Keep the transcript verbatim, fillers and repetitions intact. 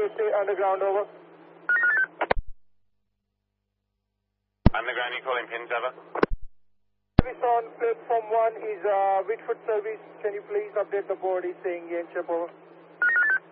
to stay underground, over. Underground, you calling pins, over? Service on platform one is uh, Whitford service. Can you please update the board? He's saying Ian Chip, over.